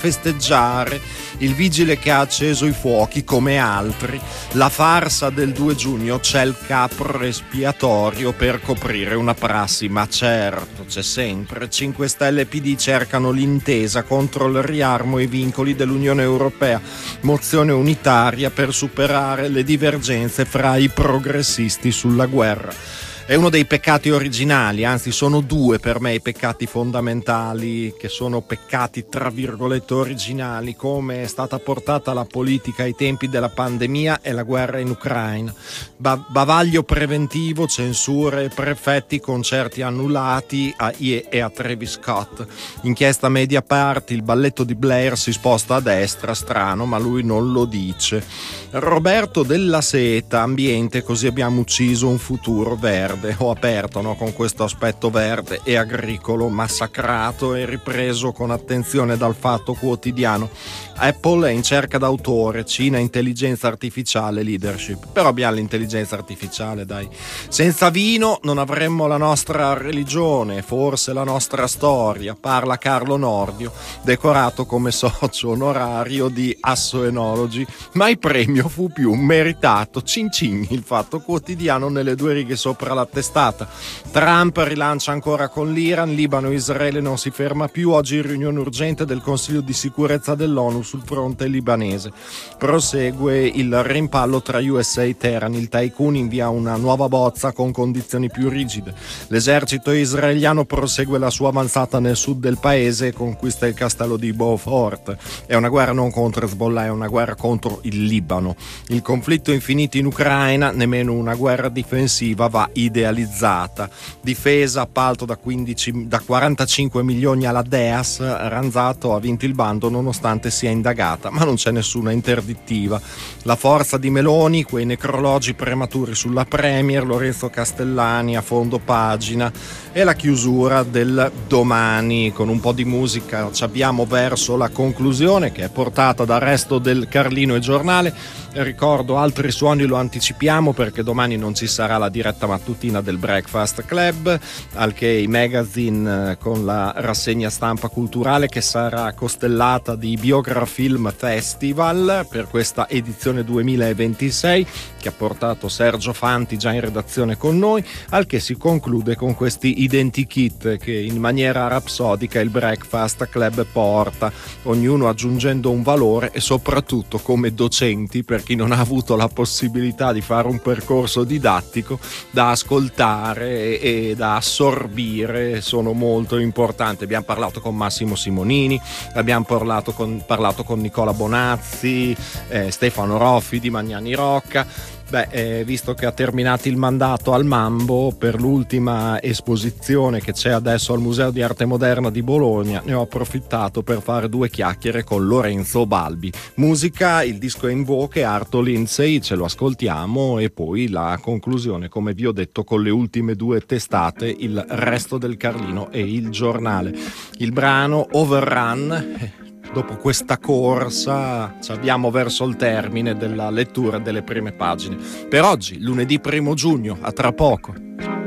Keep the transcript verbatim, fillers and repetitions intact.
festeggiare il vigile che ha acceso i fuochi come altri. La farsa del due giugno, c'è il capro espiatorio per coprire una prassi, ma certo c'è sempre. cinque Stelle e P D cercano l'intesa contro il riarmo e i vincoli dell'Unione Europea, mozione unitaria per superare le divergenze fra i progressisti sulla guerra. È uno dei peccati originali, anzi sono due per me i peccati fondamentali, che sono peccati tra virgolette originali, come è stata portata la politica ai tempi della pandemia e la guerra in Ucraina. Ba- bavaglio preventivo, censure, prefetti, concerti annullati a I E e a Travis Scott. Inchiesta Mediapart, il balletto di Blair si sposta a destra, strano, ma lui non lo dice. Roberto Della Seta, ambiente, così abbiamo ucciso un futuro verde. Ho aperto, no, con questo aspetto verde e agricolo massacrato e ripreso con attenzione dal Fatto Quotidiano. Apple è in cerca d'autore, Cina intelligenza artificiale, leadership. Però abbiamo l'intelligenza artificiale, dai. Senza vino non avremmo la nostra religione, forse la nostra storia, parla Carlo Nordio, decorato come socio onorario di Assoenology, ma il premio fu più meritato. Cin cin, il Fatto Quotidiano nelle due righe sopra la testata. Trump rilancia ancora con l'Iran, Libano e Israele non si ferma più, oggi riunione urgente del Consiglio di sicurezza dell'ONU sul fronte libanese. Prosegue il rimpallo tra U S A e Teheran, il tycoon invia una nuova bozza con condizioni più rigide. L'esercito israeliano prosegue la sua avanzata nel sud del paese e conquista il castello di Beaufort. È una guerra non contro Hezbollah, è una guerra contro il Libano. Il conflitto infinito in Ucraina, nemmeno una guerra difensiva va idealizzata. Difesa, appalto da, quindici, da quarantacinque milioni alla Deas, Ranzato ha vinto il bando nonostante sia indagata, ma non c'è nessuna interdittiva. La forza di Meloni, quei necrologi prematuri sulla Premier, Lorenzo Castellani a fondo pagina, e la chiusura del Domani. Con un po' di musica ci abbiamo verso la conclusione, che è portata dal resto del Carlino e Giornale. Ricordo altri suoni, lo anticipiamo perché domani non ci sarà la diretta mattutina del Breakfast Club, al che i magazine con la rassegna stampa culturale che sarà costellata di Biogra Film Festival per questa edizione duemilaventisei, che ha portato Sergio Fanti già in redazione con noi, al che si conclude con questi identikit che in maniera rapsodica il Breakfast Club porta, ognuno aggiungendo un valore e soprattutto come docenti per chi non ha avuto la possibilità di fare un percorso didattico da ascoltare e da assorbire, sono molto importanti. Abbiamo parlato con Massimo Simonini, abbiamo parlato con, parlato con Nicola Bonazzi, eh, Stefano Roffi di Magnani Rocca. Beh, eh, visto che ha terminato il mandato al Mambo per l'ultima esposizione che c'è adesso al Museo di Arte Moderna di Bologna, ne ho approfittato per fare due chiacchiere con Lorenzo Balbi. Musica, il disco è in voce, Arto Lindsay, ce lo ascoltiamo e poi la conclusione, come vi ho detto, con le ultime due testate, il Resto del Carlino e il Giornale. Il brano Overrun. Dopo questa corsa ci abbiamo verso il termine della lettura delle prime pagine. Per oggi, lunedì primo giugno, a tra poco.